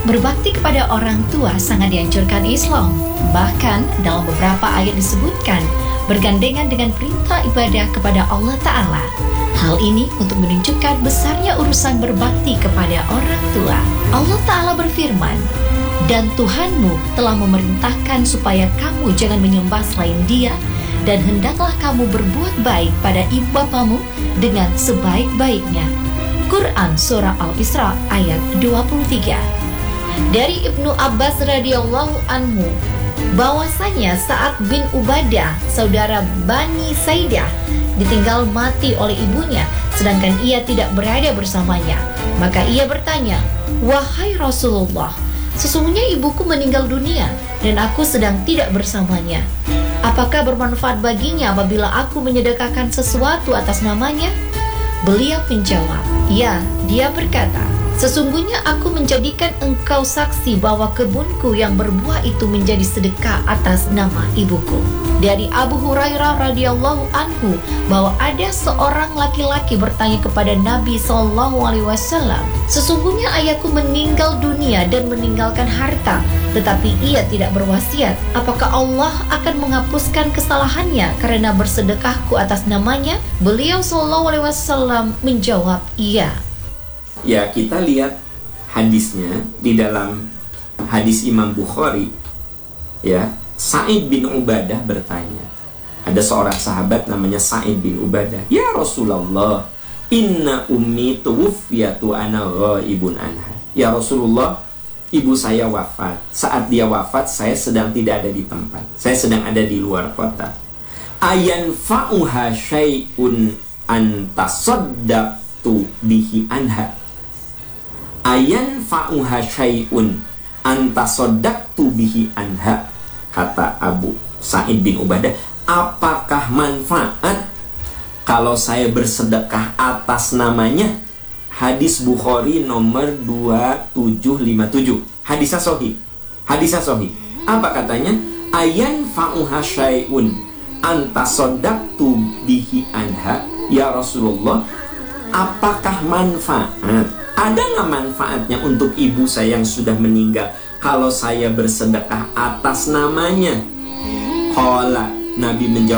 Berbakti kepada orang tua sangat dianjurkan Islam. Bahkan dalam beberapa ayat disebutkan bergandengan dengan perintah ibadah kepada Allah Ta'ala. Hal ini untuk menunjukkan besarnya urusan berbakti kepada orang tua. Allah Ta'ala berfirman, "Dan Tuhanmu telah memerintahkan supaya kamu jangan menyembah selain Dia, dan hendaklah kamu berbuat baik pada ibu bapamu dengan sebaik-baiknya." Quran Surah Al-Isra ayat 23. Dari Ibnu Abbas radhiyallahu anhu bahwasanya Sa'ad bin Ubadah, saudara Bani Saidah, ditinggal mati oleh ibunya sedangkan ia tidak berada bersamanya. Maka ia bertanya, "Wahai Rasulullah, sesungguhnya ibuku meninggal dunia dan aku sedang tidak bersamanya. Apakah bermanfaat baginya apabila aku menyedekahkan sesuatu atas namanya?" Beliau menjawab, "Ya." Dia berkata, "Sesungguhnya aku menjadikan engkau saksi bahwa kebunku yang berbuah itu menjadi sedekah atas nama ibuku." Dari Abu Hurairah radhiyallahu anhu bahwa ada seorang laki-laki bertanya kepada Nabi SAW, "Sesungguhnya ayahku meninggal dunia dan meninggalkan harta, tetapi ia tidak berwasiat. Apakah Allah akan menghapuskan kesalahannya karena bersedekahku atas namanya?" Beliau SAW menjawab, "Iya." Ya, kita lihat hadisnya di dalam hadis Imam Bukhari. Ya, Sa'id bin Ubadah bertanya. Ada seorang sahabat namanya Sa'id bin Ubadah, "Ya Rasulullah, inna ummi tuwfiyatu ana ghaibun anha." Ya Rasulullah, ibu saya wafat. Saat dia wafat, saya sedang tidak ada di tempat. Saya sedang ada di luar kota. Ayanfa'uha syai'un antasaddaqtu bihi anha. Ayanfa'uha syai'un antasaddaqtu bihi anha. Kata Abu Sa'id bin Ubadah, apakah manfaat kalau saya bersedekah atas namanya? Hadis Bukhari nomor 2757. Hadisnya sahih. Hadisnya sahih. Apa katanya? Ayanfa'uha syai'un antasaddaqtu bihi anha. Ya Rasulullah, apakah manfaat? Ada nggak manfaatnya untuk ibu saya yang sudah meninggal kalau saya bersedekah atas namanya? Qala, Nabi menjawab,